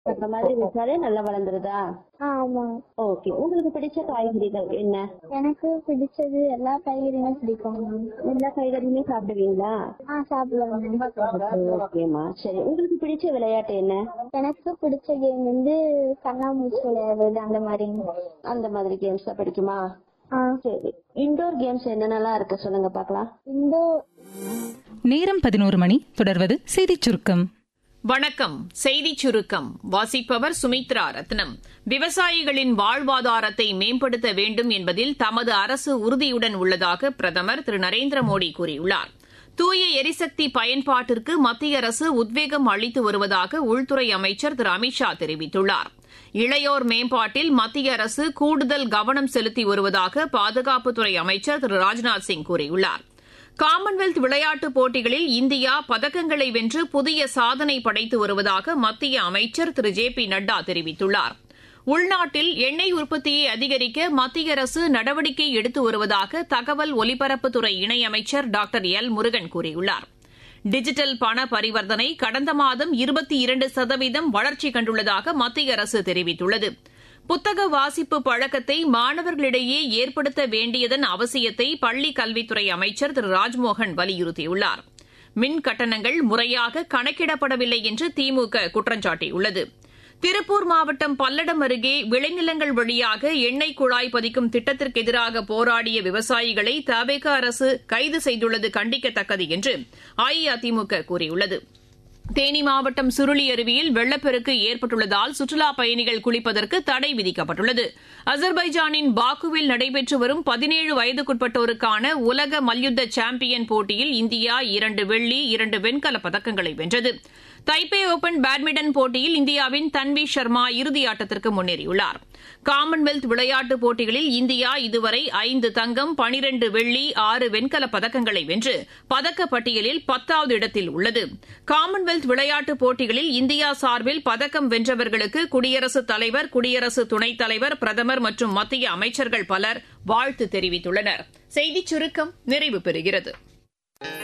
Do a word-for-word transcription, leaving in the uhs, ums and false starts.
அந்த மாதிரி வச்சாலே நல்லா வளர்ந்துருதா? ஆமா. ஓகே. உங்களுக்கு பிடிச்ச காய்கறிகள் என்ன? எனக்கு பிடிச்சது எல்லா காய்கறியும் பிடிக்கும். எல்லா காய்கறியுமே சாப்பிடுவீங்களா? ஆ சாப்பிடுவாங்க. ஓகேமா. சரி, உங்களுக்கு பிடிச்ச விளையாட்டு என்ன? எனக்கு பிடிச்ச கேம் வந்து கண்ணாமூச்சி விளையாடுறது அந்த மாதிரி. அந்த மாதிரி கேம்ஸ் தான் பிடிக்குமா? ஆ சரி. இன்டோர் கேம்ஸ் என்னென்னலாம் இருக்கு சொல்லுங்க பாக்கலாம். இண்டோர் நேரம் பதினோரு மணி. தொடர்வது செய்திச் சுருக்கம். வணக்கம். செய்திச் சுருக்கம் வாசிப்பவர் சுமித்ரா ரத்னம். விவசாயிகளின் வாழ்வாதாரத்தை மேம்படுத்த வேண்டும் என்பதில் தமது அரசு உறுதியுடன் உள்ளதாக பிரதமர் திரு நரேந்திர மோடி கூறியுள்ளார். தூய எரிசக்தி பயன்பாட்டிற்கு மத்திய அரசு உத்வேகம் அளித்து வருவதாக உள்துறை அமைச்சர் திரு அமித்ஷா தெரிவித்துள்ளார். இளையோர் மேம்பாட்டில் மத்திய அரசு கூடுதல் கவனம் செலுத்தி வருவதாக பாதுகாப்புத்துறை அமைச்சர் திரு ராஜ்நாத் சிங் கூறியுள்ளார். காமன்வெல்த் விளையாட்டுப் போட்டிகளில் இந்தியா பதக்கங்களை வென்று புதிய சாதனை படைத்து வருவதாக மத்திய அமைச்சர் திரு ஜே பி நட்டா தெரிவித்துள்ளார். உள்நாட்டில் எண்ணெய் உற்பத்தியை அதிகரிக்க மத்திய அரசு நடவடிக்கை எடுத்து வருவதாக தகவல் ஒலிபரப்புத்துறை இணையமைச்சர் டாக்டர் எல் முருகன் கூறியுள்ளார். டிஜிட்டல் பண பரிவர்த்தனை கடந்த மாதம் இருபத்தி இரண்டு சதவீதம் வளர்ச்சி கண்டுள்ளதாக மத்திய அரசு தெரிவித்துள்ளது. புத்தக வாசிப்பு பழக்கத்தை மாணவர்களிடையே ஏற்படுத்த வேண்டியதன் அவசியத்தை பள்ளிக் கல்வித்துறை அமைச்சர் திரு ராஜ்மோகன் வலியுறுத்தியுள்ளார். மின் கட்டணங்கள் முறையாக கணக்கிடப்படவில்லை என்று திமுக குற்றம் சாட்டியுள்ளது. திருப்பூர் மாவட்டம் பல்லடம் அருகே விளைநிலங்கள் வழியாக எண்ணெய் குழாய் பதிக்கும் திட்டத்திற்கு எதிராக போராடிய விவசாயிகளை தவேக அரசு கைது செய்துள்ளது கண்டிக்கத்தக்கது என்று அஇஅதிமுக கூறியுள்ளது. தேனி மாவட்டம் சுருளி அருவியில் வெள்ளப்பெருக்கு ஏற்பட்டுள்ளதால் சுற்றுலாப் பயணிகள் குளிப்பதற்கு தடை விதிக்கப்பட்டுள்ளது. அசர்பைஜானின் பாக்குவில் நடைபெற்று வரும் பதினேழு வயதுக்குட்பட்டோருக்கான உலக மல்யுத்த சாம்பியன் போட்டியில் இந்தியா இரண்டு வெள்ளி இரண்டு வெண்கலப் பதக்கங்களை வென்றது. தைப்பே ஓபன் பேட்மிண்டன் போட்டியில் இந்தியாவின் தன்வி சர்மா இறுதியாட்டத்திற்கு முன்னேறியுள்ளார். காமன்வெல்த் விளையாட்டுப் போட்டிகளில் இந்தியா இதுவரை ஐந்து தங்கம், பனிரண்டு வெள்ளி, ஆறு வெண்கலப் பதக்கங்களை வென்று பதக்கப் பட்டியலில் பத்தாவது இடத்தில் உள்ளது. காமன்வெல்த் விளையாட்டுப் போட்டிகளில் இந்தியா சார்பில் பதக்கம் வென்றவர்களுக்கு குடியரசுத் தலைவர், குடியரசு துணைத் தலைவர், பிரதமர் மற்றும் மத்திய அமைச்சர்கள் பலர் வாழ்த்து தெரிவித்துள்ளனர். செய்திச் சுருக்கம் நிறைவு பெறுகிறது.